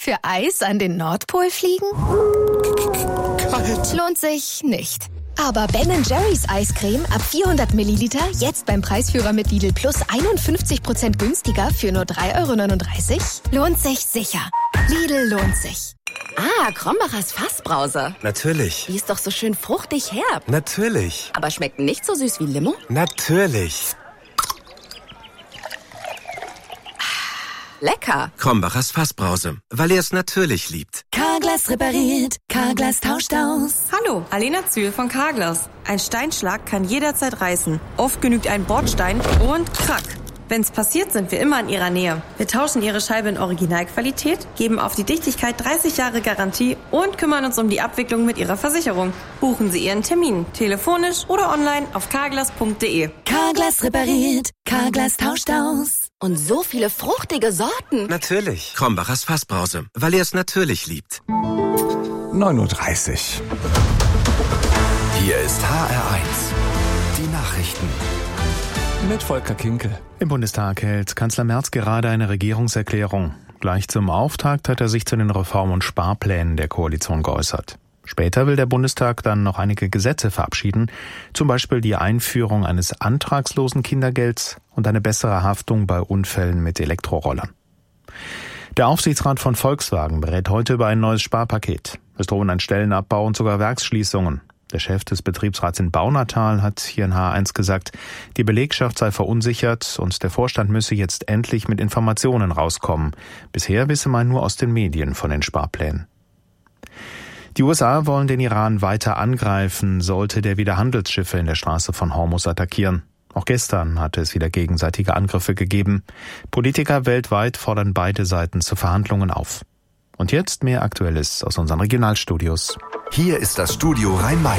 Für Eis an den Nordpol fliegen? Kalt. Lohnt sich nicht. Aber Ben & Jerry's Eiscreme ab 400 Milliliter jetzt beim Preisführer mit Lidl Plus 51% günstiger für nur 3,39 €? Lohnt sich sicher. Lidl lohnt sich. Ah, Krombacher's Fassbrause. Natürlich. Die ist doch so schön fruchtig herb. Natürlich. Aber schmeckt nicht so süß wie Limo? Natürlich. Lecker. Krombacher's Fassbrause, weil er es natürlich liebt. Carglass repariert, Carglass tauscht aus. Hallo, Alena Zühl von Carglass. Ein Steinschlag kann jederzeit reißen. Oft genügt ein Bordstein und krack. Wenn's passiert, sind wir immer in Ihrer Nähe. Wir tauschen Ihre Scheibe in Originalqualität, geben auf die Dichtigkeit 30 Jahre Garantie und kümmern uns um die Abwicklung mit Ihrer Versicherung. Buchen Sie Ihren Termin, telefonisch oder online auf carglass.de. Carglass repariert, Carglass tauscht aus. Und so viele fruchtige Sorten. Natürlich. Krombacher's Fassbrause, weil er es natürlich liebt. 9:30 Uhr. Hier ist HR1. Die Nachrichten. Mit Volker Kinkel. Im Bundestag hält Kanzler Merz gerade eine Regierungserklärung. Gleich zum Auftakt hat er sich zu den Reform- und Sparplänen der Koalition geäußert. Später will der Bundestag dann noch einige Gesetze verabschieden, zum Beispiel die Einführung eines antragslosen Kindergelds und eine bessere Haftung bei Unfällen mit Elektrorollern. Der Aufsichtsrat von Volkswagen berät heute über ein neues Sparpaket. Es drohen ein Stellenabbau und sogar Werksschließungen. Der Chef des Betriebsrats in Baunatal hat hier in H1 gesagt, die Belegschaft sei verunsichert und der Vorstand müsse jetzt endlich mit Informationen rauskommen. Bisher wisse man nur aus den Medien von den Sparplänen. Die USA wollen den Iran weiter angreifen, sollte der wieder Handelsschiffe in der Straße von Hormuz attackieren. Auch gestern hatte es wieder gegenseitige Angriffe gegeben. Politiker weltweit fordern beide Seiten zu Verhandlungen auf. Und jetzt mehr Aktuelles aus unseren Regionalstudios. Hier ist das Studio Rhein-Main.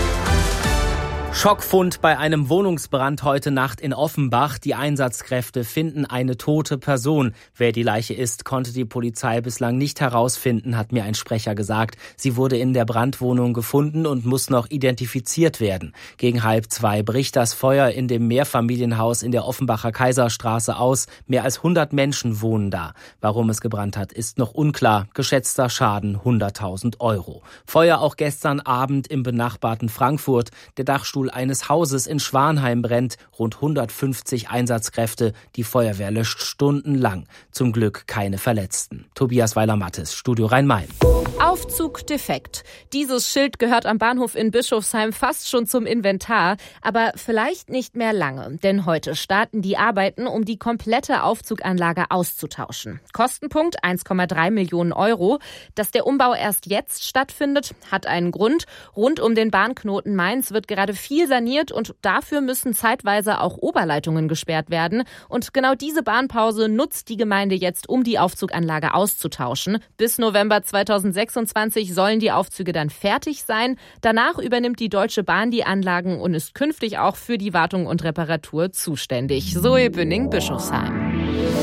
Schockfund bei einem Wohnungsbrand heute Nacht in Offenbach. Die Einsatzkräfte finden eine tote Person. Wer die Leiche ist, konnte die Polizei bislang nicht herausfinden, hat mir ein Sprecher gesagt. Sie wurde in der Brandwohnung gefunden und muss noch identifiziert werden. Gegen 1:30 bricht das Feuer in dem Mehrfamilienhaus in der Offenbacher Kaiserstraße aus. Mehr als 100 Menschen wohnen da. Warum es gebrannt hat, ist noch unklar. Geschätzter Schaden 100.000 €. Feuer auch gestern Abend im benachbarten Frankfurt. Der Dachstuhl eines Hauses in Schwanheim brennt. Rund 150 Einsatzkräfte. Die Feuerwehr löscht stundenlang. Zum Glück keine Verletzten. Tobias Weiler-Mattes, Studio Rhein-Main. Aufzug defekt. Dieses Schild gehört am Bahnhof in Bischofsheim fast schon zum Inventar, aber vielleicht nicht mehr lange, denn heute starten die Arbeiten, um die komplette Aufzuganlage auszutauschen. Kostenpunkt 1,3 Millionen €. Dass der Umbau erst jetzt stattfindet, hat einen Grund. Rund um den Bahnknoten Mainz wird gerade viel saniert und dafür müssen zeitweise auch Oberleitungen gesperrt werden. Und genau diese Bahnpause nutzt die Gemeinde jetzt, um die Aufzuganlage auszutauschen. Bis November 2026 sollen die Aufzüge dann fertig sein. Danach übernimmt die Deutsche Bahn die Anlagen und ist künftig auch für die Wartung und Reparatur zuständig. Zoe Bünning, Bischofsheim.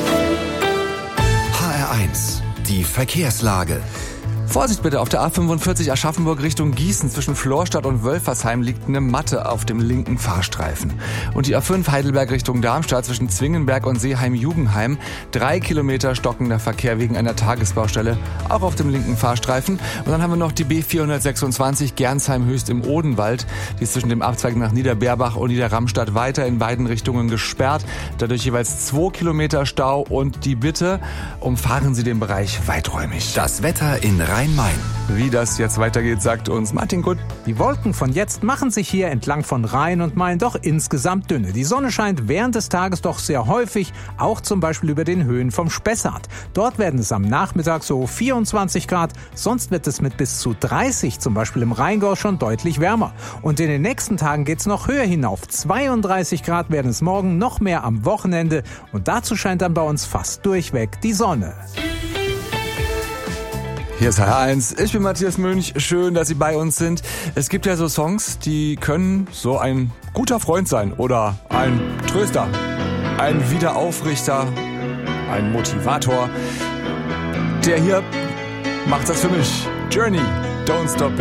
HR1. Die Verkehrslage. Vorsicht bitte, auf der A45 Aschaffenburg Richtung Gießen zwischen Florstadt und Wölfersheim liegt eine Matte auf dem linken Fahrstreifen. Und die A5 Heidelberg Richtung Darmstadt zwischen Zwingenberg und Seeheim-Jugendheim. 3 Kilometer stockender Verkehr wegen einer Tagesbaustelle, auch auf dem linken Fahrstreifen. Und dann haben wir noch die B426 Gernsheim-Höchst im Odenwald. Die ist zwischen dem Abzweig nach Niederberbach und Niederramstadt weiter in beiden Richtungen gesperrt. Dadurch jeweils 2 Kilometer Stau und die Bitte, umfahren Sie den Bereich weiträumig. Das Wetter in Rhein-Main. Wie das jetzt weitergeht, sagt uns Martin Kutt. Die Wolken von jetzt machen sich hier entlang von Rhein und Main doch insgesamt dünne. Die Sonne scheint während des Tages doch sehr häufig, auch zum Beispiel über den Höhen vom Spessart. Dort werden es am Nachmittag so 24 Grad, sonst wird es mit bis zu 30, zum Beispiel im Rheingau, schon deutlich wärmer. Und in den nächsten Tagen geht's noch höher hinauf. 32 Grad werden es morgen, noch mehr am Wochenende. Und dazu scheint dann bei uns fast durchweg die Sonne. Hier ist HR1, ich bin Matthias Münch, schön, dass Sie bei uns sind. Es gibt ja so Songs, die können so ein guter Freund sein oder ein Tröster, ein Wiederaufrichter, ein Motivator. Der hier macht das für mich. Journey, Don't Stop.